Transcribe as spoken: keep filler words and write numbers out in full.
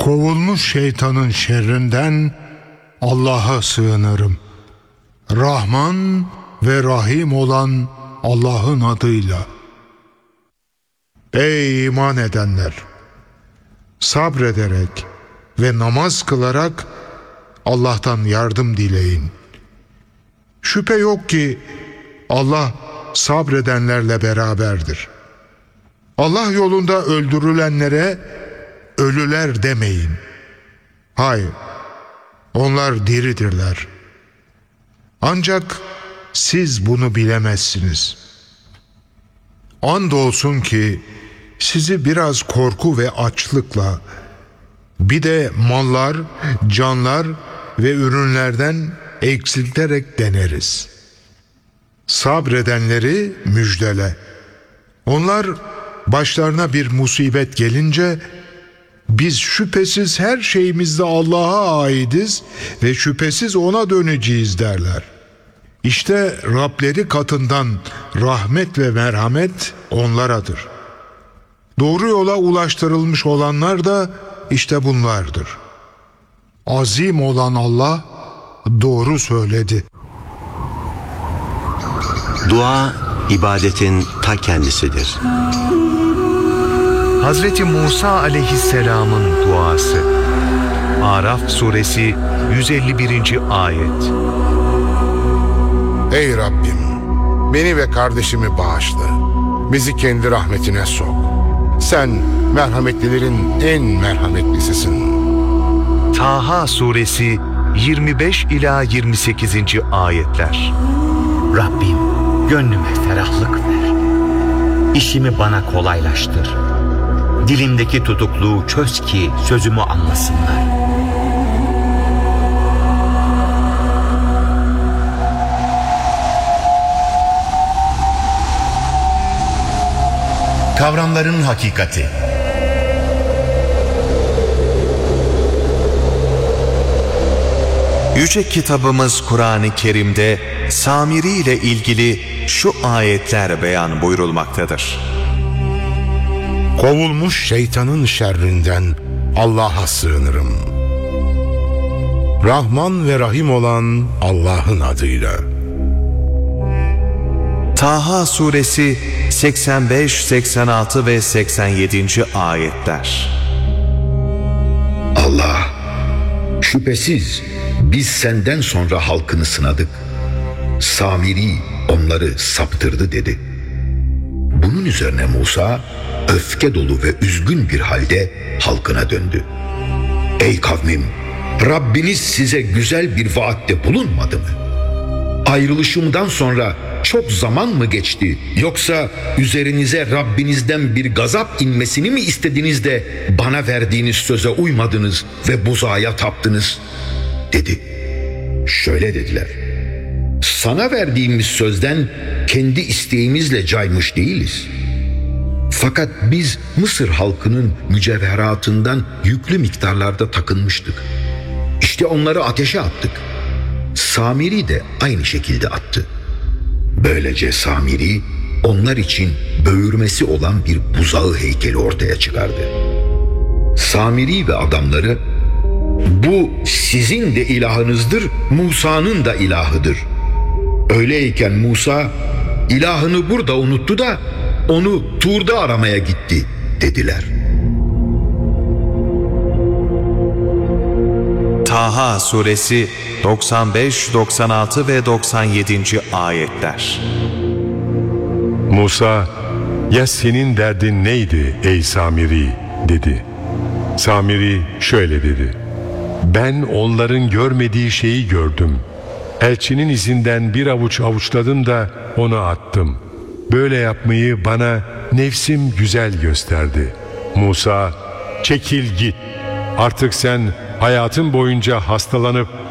Kovulmuş şeytanın şerrinden Allah'a sığınırım. Rahman ve Rahim olan Allah'ın adıyla. Ey iman edenler! Sabrederek ve namaz kılarak Allah'tan yardım dileyin. Şüphe yok ki Allah sabredenlerle beraberdir. Allah yolunda öldürülenlere ölüler demeyin. Hayır, onlar diridirler. Ancak siz bunu bilemezsiniz. Andolsun ki sizi biraz korku ve açlıkla, bir de mallar, canlar ve ürünlerden eksilterek deneriz. Sabredenleri müjdele. Onlar başlarına bir musibet gelince, biz şüphesiz her şeyimizde Allah'a aidiz ve şüphesiz ona döneceğiz derler. İşte Rableri katından rahmet ve merhamet onlaradır. Doğru yola ulaştırılmış olanlar da işte bunlardır. Azim olan Allah doğru söyledi. Dua, ibadetin ta kendisidir. Hazreti Musa aleyhisselamın duası. Araf suresi yüz elli birinci ayet. Ey Rabbim! Beni ve kardeşimi bağışla. Bizi kendi rahmetine sok. Sen merhametlilerin en merhametlisisin. Taha suresi yirmi beş ila yirmi sekizinci ayetler. Rabbim, gönlüme ferahlık ver. İşimi bana kolaylaştır. Dilimdeki tutukluğu çöz ki sözümü anlasınlar. Kavramların hakikati. Yüce kitabımız Kur'an-ı Kerim'de Samiri ile ilgili şu ayetler beyan buyurulmaktadır. Kovulmuş şeytanın şerrinden Allah'a sığınırım. Rahman ve Rahim olan Allah'ın adıyla. Taha suresi seksen beş, seksen altı ve seksen yedinci ayetler. Allah, şüphesiz biz senden sonra halkını sınadık. Samiri onları saptırdı dedi. Bunun üzerine Musa öfke dolu ve üzgün bir halde halkına döndü. Ey kavmim, Rabbiniz size güzel bir vaatte bulunmadı mı? Ayrılışımdan sonra çok zaman mı geçti, yoksa üzerinize Rabbinizden bir gazap inmesini mi istediniz de bana verdiğiniz söze uymadınız ve buzağa taptınız? Dedi. Şöyle dediler: sana verdiğimiz sözden kendi isteğimizle caymış değiliz. Fakat biz Mısır halkının mücevheratından yüklü miktarlarda takınmıştık. İşte onları ateşe attık. Samiri de aynı şekilde attı. Böylece Samiri onlar için böğürmesi olan bir buzağı heykeli ortaya çıkardı. Samiri ve adamları, bu sizin de ilahınızdır, Musa'nın da ilahıdır. Öyleyken Musa ilahını burada unuttu da onu Tur'da aramaya gitti dediler. Taha suresi doksan beş, doksan altı ve doksan yedinci ayetler. Musa, ya senin derdin neydi ey Samiri dedi. Samiri şöyle dedi: ben onların görmediği şeyi gördüm. Elçinin izinden bir avuç avuçladım da onu attım. Böyle yapmayı bana nefsim güzel gösterdi. Musa, çekil git. Artık sen hayatın boyunca hastalanıp